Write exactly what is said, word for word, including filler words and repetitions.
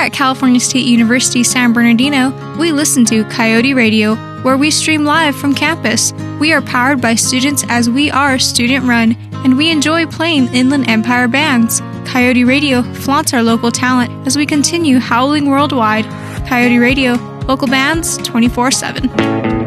at California State University, San Bernardino, we listen to Coyote Radio, where we stream live from campus. We are powered by students as we are student-run, and we enjoy playing Inland Empire bands. Coyote Radio flaunts our local talent as we continue howling worldwide. Coyote Radio, local bands twenty-four seven.